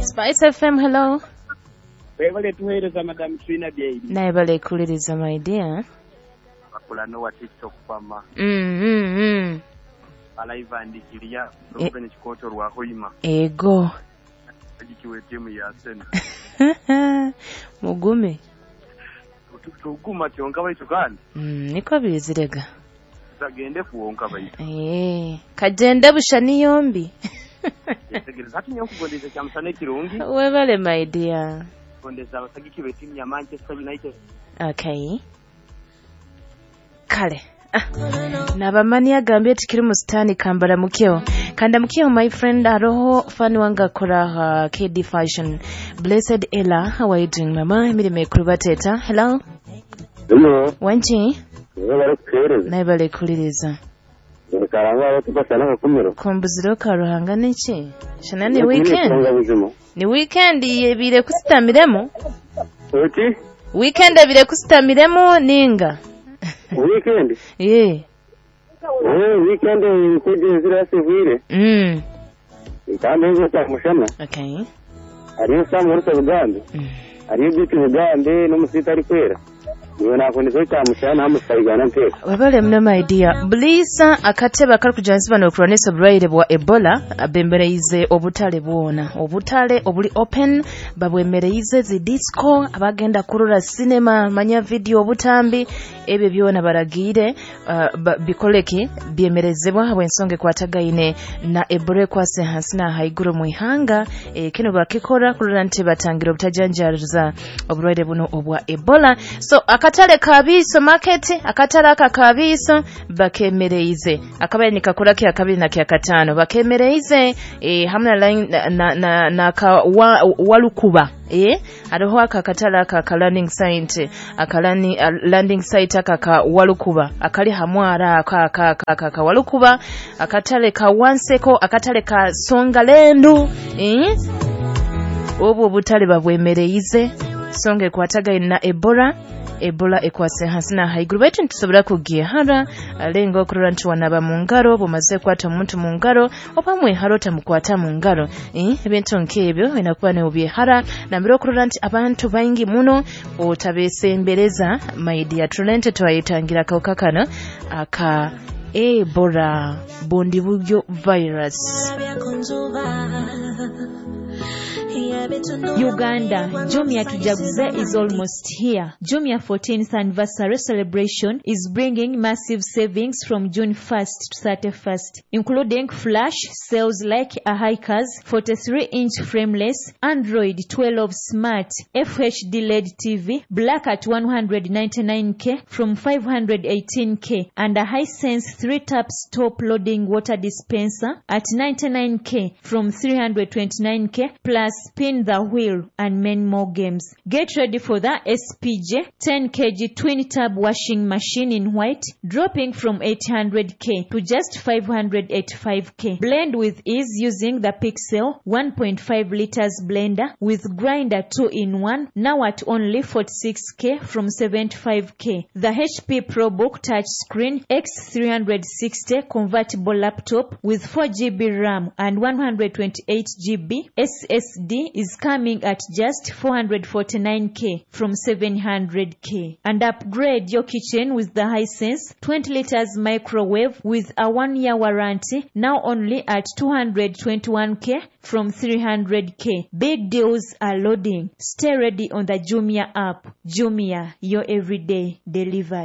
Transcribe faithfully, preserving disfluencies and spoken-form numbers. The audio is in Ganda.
Spice F M, hello. Webale tuweereza Madam Trina Baby. Naye bale kuliriza my dear. Akula no wa TikTok pama. Mm mm mm. Alive andikiria rubene chikoto rwa hoima. Ego. Agikiwe timu ya Arsenal. Mugume. Tukuguma kyonka baitu kandi. Mm niko bizirega. Zagende kuonka baitu. Eh, kagende bushani yombi. Yetegereza ati nyo kugondeza kyamusane kirungi. Webale my dear. Kondeza abasagikiwe timu ya Manchester United. Okay. Kale. Ah. Nabamani agambye tikiri mu stani kambara mukeo. Kanda mukeo my friend aroho fani wanga kora uh, K D Fashion. Blessed Ella, how are you doing mama? Emiri mekruba teta. Hello. Hello. Wanchi? Webale kutereza. Naibale kuliriza. Karanga batubasana bakumiro. Kombuziro karuhanga niki? Shana ni weekend. Ni weekend yebire kusitamiremo? Oti? Weekend yebire kusitamiremo ninga. Weekend? Yeah. Oh, weekend ikuje zira sevire. Mm. Kandi nzo tamushana. Okay. Ari samu ruta Uganda. Mm. Ari biti Uganda no musita ari kwera. Niwe nakondeza tamushana amusayigana nteka. Wabale mna my dear. Blisa akateba kali kujansiba no kuronesa braille bwa Ebola abembereize obutale bwona. Obutale obuli open babwemereize zi disco abagenda kurura cinema manya video obutambi ebe byona baragire uh, bikoleki byemerezebwa habwensonge kwatagaine na Ebola kwase hasina haiguru mu ihanga e, kino bakikora kurura nti batangira obutajanjariza obulwaire buno obwa Ebola. So akatale kabiso market akatale akabiso bakemereize akabaye nikakora kya kabiri na kya katano bakemereize e, hamna line na na, na, na ka wa, walukuba eh aroho akakatale aka landing site akalani uh, landing site aka walukuba akali hamwara aka aka aka walukuba akatale ka wanseko akatale ka songalendu eh obo butale babwemereize songe kwataga na Ebola Ebola ekwase hasina haiguru baitu ntusobora kugiye hara alengo kurura nti wanaba mu ngaro bumaze kwata omuntu mu ngaro opamwe harota mukwata mu ngaro eh ebintu nkebyo inakuwa ne ubye hara na mbiro kurura nti abantu baingi muno otabesembereza my dear Trulente twayitangira kaukakana aka Ebola bondi bugyo virus. Uganda, Jumia Tujaguze is almost here. Jumia fourteenth anniversary celebration is bringing massive savings from June first to thirty-first, including flash sales like a Hikers forty-three inch frameless, Android twelve smart, F H D L E D T V, black at one hundred ninety-nine K from five hundred eighteen K, and a Hisense three taps top loading water dispenser at ninety-nine K from three hundred twenty-nine K, plus spin the wheel and many more games. Get ready for the S P J ten kilogram twin tab washing machine in white, dropping from eight hundred K to just five hundred eighty-five K. Blend with ease using the Pixel one point five liters blender with grinder two in one, now at only forty-six K from seventy-five K. The H P ProBook touchscreen X three sixty convertible laptop with four gigabytes RAM and one hundred twenty-eight gigabytes S S D is coming at just four hundred forty-nine K from seven hundred K. And upgrade your kitchen with the Hisense twenty liters microwave with a one year warranty, now only at two hundred twenty-one K from three hundred K. Big deals are loading. Stay ready on the Jumia app. Jumia, your everyday delivery.